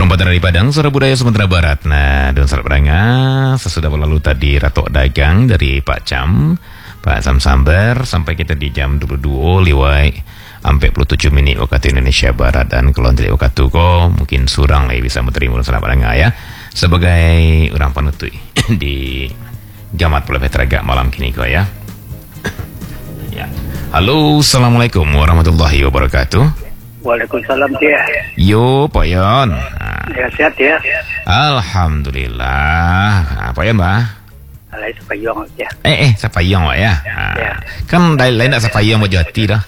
Selamat dari Padang, Suara Budaya Sumatera Barat. Nah, dan sahabat pendengar, sesudah berlalu tadi Ratok Dagang dari Pak Cam, Pak Sam Samber, sampai kita di jam 22 lewat 47 menit waktu Indonesia Barat. Dan kalau tidak waktu ko, mungkin surang lah bisa menerima sahabat pendengar ya. Sebagai orang penutup di Gamat Pulau Petraga malam kini ko ya. Ya. Halo, Assalamualaikum warahmatullahi wabarakatuh. Waalaikumsalam dia. Yo, Pak Yon. Ya sehat ya. Alhamdulillah. Apa ya, Mbak? Alai sepayong ya. Sepayong Pak ya. Ya. Kan lain tak sepayong Baju Hati dah.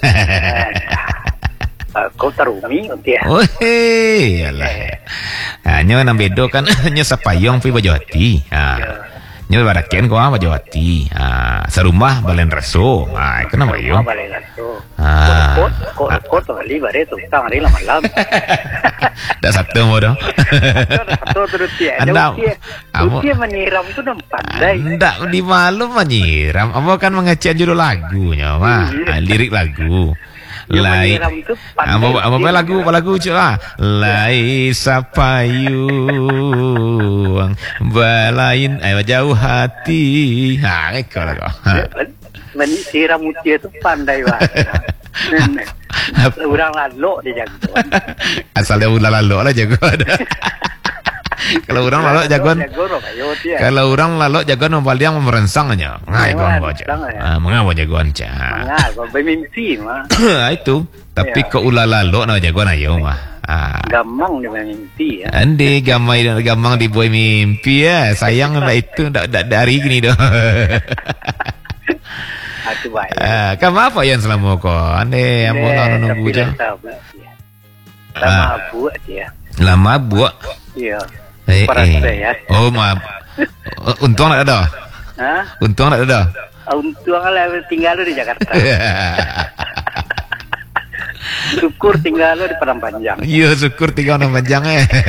Kau tarumi dia. Oh, yalah. Hanya nang bedo kan hanya sepayong pi Baju Hati. Nya baraken ko Baju Hati. Serumah balen reso. Kenapa yo? Balen reso. Kot kali bare tu tang hari malam. Dah satu mo dah. Satu terus dia. Dia menyiram tu nampak pandai. Ndak di malu menyiram. Apa kan mengecek judul lagunya, mah. Lirik lagu. Lai apa lagu coba lai sapayung balain jauh hati kau lagu menyiram utia tu pandai banget. Orang lalu dia jago. Asalnya ulah lalu lah jago ada. Kalau orang lalu jagoan, kalau orang lalu jagoan memang merensang aja. Mengapa baca? Mengapa jagoan cah? Mengapa bermimpi mah? Itu. Tapi kau ulah lalu nak jagoan ayo mah. Gamang dia mimpi ya. Andi gamang dibuat mimpi ya. Sayang lah itu dari gini dah. Itu baik. Kamu apa yang selama kau? Andi yang mau nunggu je. Lama buat dia. Lama buat. Iya. Ya. Oh maaf. Untung nak ada. Untung nak ada. Untung lah tinggal di Jakarta. Syukur tinggal di Padang Panjang. Iya, syukur tinggal di Padang Panjang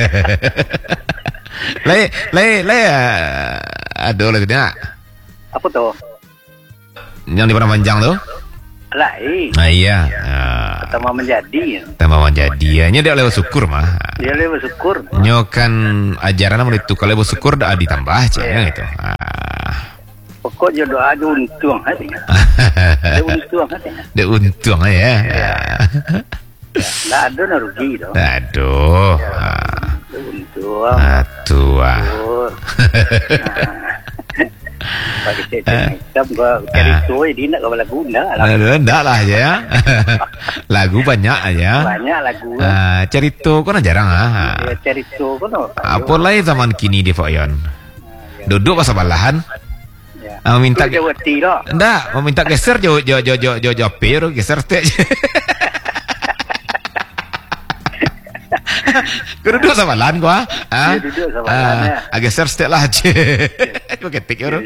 ada lagi tak? Apa tu? Yang di Padang Panjang tu? Lain. Iya. Tambah menjadi. Nya dia lewat syukur mah. Dia lewat syukur. Nyo kan ajaran itu kalau lewat syukur dah ditambah aja gitu. Pokok jodoh aja untung hatinya. Dia untung hatinya. Dia untung ya. Nggak ada nak rugi dong. Aduh. Dia untung. Aduh. Bagi saya macam gua cari toy dia nak kau lagu ndak lah aja ya. Lagu banyak aja. Banyak lagu. Cerita kan jarang Ya cerita kan. Apa lagi zaman kini di Foyon. Duduk pasal balahan. Meminta ndak, meminta geser jo pero geser teh. Kau duduk sama lan gua, duduk sama lan ya. Geser step lah aja. Kau ketik ya,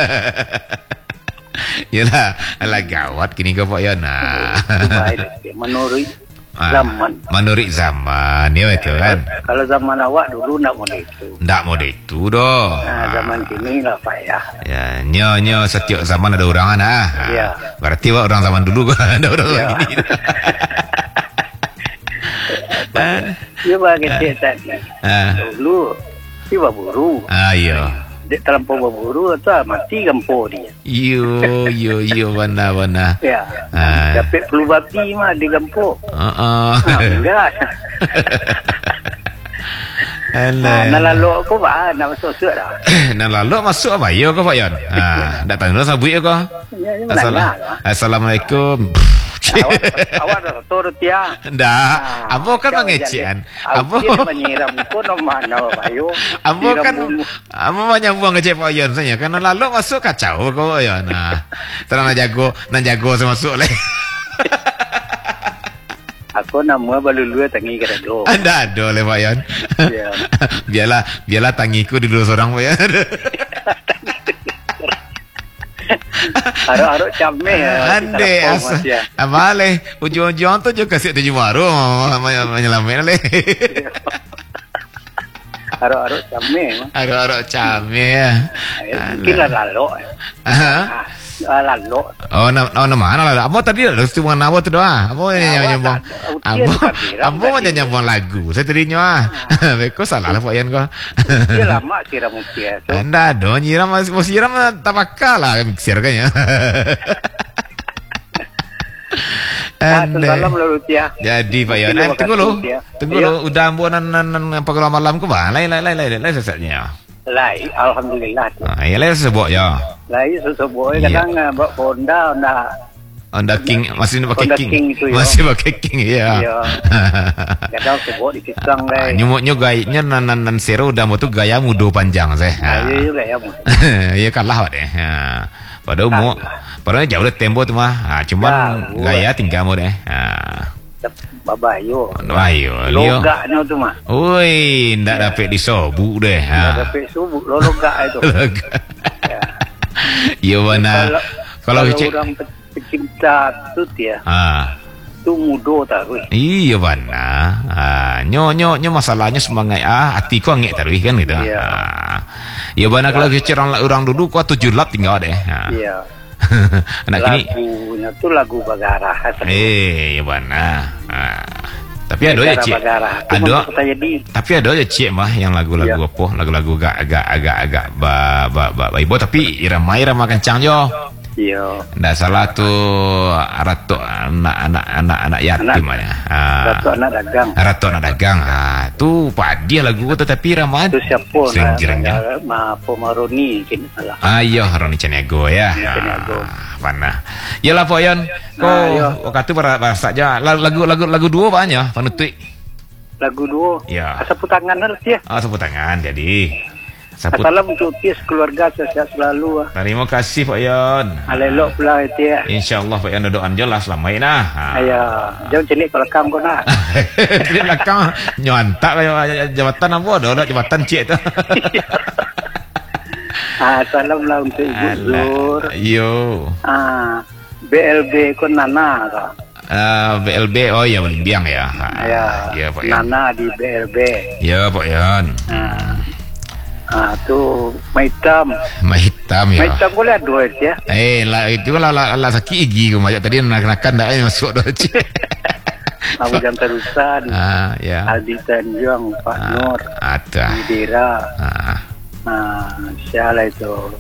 Yalah, alah gawat kini kau Pak Yon. Menurut zaman. Menurut zaman, ya itu kan. Kalau zaman awak dulu nak model itu. Ndak model itu doh. Zaman kini lah Pak ya. Ya, nyo setiap zaman ada orang Ya. Berarti wak orang zaman dulu kan ada orang gini. Dia bagi tadi. Dulu dia berburu. Iya. Dia terlampau berburu atau mati gempo dia. Yo mana. Ya. Dapat perlu babi mah di gempo. Enggak. Nak lalu aku bah nak masuk dah. Nak lalu masuk apa? Yo kau Pak Yon. Dak tahu dah sabut yo kau. Assalamualaikum. Awak dah turut ya. Ndak. Apa kan mengecian? Apa menyiram pun mana bayu. Apa kan menyambung ngecek Pak Yon saya. Karena lalu masuk kacau kau ya. Terang nak jago sama masuk leh. Aku nama balulu tangi kada do. Anda ada le Pak Yon. Biarlah tangiku di dua seorang Pak Yon. Haruk cameh ande amale ujung-ujung tu juga kasih tujuh baru menyelamatkan le. Haruk cameh ya. Kira lalu. lalu. Nama mana lah? Apa tadi ada cuma nama tu doa. Apa yang nyambung? Apa yang nyambung lagu? Saya tadinya Beko salah lah Pak Yan kau. Dia lama siram utia. Anda do nyiram masih siram tak bakal lah mixer kan ya. Salam lalu dia. Jadi Pak Yan, tunggu lo. Udah ambunan program malam ku ba? Lain sesatnya. Lai, alhamdulillah. Ya lain sebut ya. Lai sebut kadang buat Honda. Honda King masih pakai King. Masih pakai King ya. Kadang sebut di kitang lai. Nyumuknya gayanya nan sero udah mau tu gaya mudo panjang saya. Iya gaya mu. Iya kalah deh. Padahal jauh le tempo tu mah. Cuman gaya tinggal mu deh. Babayo. Logaknya tu mah. Oi, ndak dapat disobuk deh. Ndak dapat sobuk logak itu. Iya mana? Kalau orang pecinta tu dia. Tu mudo taruh. Iya mana? Nyo masalahnya semangat hati ku angin taruh kan gitu. Iya mana kalau orang dulu ku 7 lap tinggal deh. Iya. Anak kini lagunya tuh lagu Bagara. Iya mana? Tapi ada aja cik. Tapi ada aja cik mah yang lagu-lagu apa? Lagu-lagu agak ibu tapi irama kencang jo. Iya. Ndak salah tu Ratu anak yatim ya. Ratu anak dagang. Tu padi lagu tu tapi ramad. Tu siapa? Senjirnya. Pomaroni kini salah. Ayo Roni Caniago ya. Mana? Yalah Poyon. Kau kata bahasa aja. Lagu dua banyak panutui. Lagu dua. Ya. Sapu tangan harus ya. Sapu tangan jadi. Salam untuk Tis keluarga sehat selalu. Terima kasih Pak Yon. Alelok pula itu ya. InsyaAllah Pak Yon doan jelas lama ini nah. Ayah, jangan celik kalau kamu kau nak. Celik belakang nyontak jabatan apa? Ada jabatan cik tu. Salam lah untuk Ibu Zur. Yo. BLB kon Nana kah? BLB oh ya Biang ya. Ya Pak Yon. Nana di BLB. Ya Pak Yon. Tu Maitam ya. Maitam boleh dua ya. Itu lah sakit gigi kemarin tadi nak-nakan dah masuk dah cik. Abu Jam Terusan. Ya. Aldi Tanjung, Pak Nur. Ada. Dira. Siapa itu?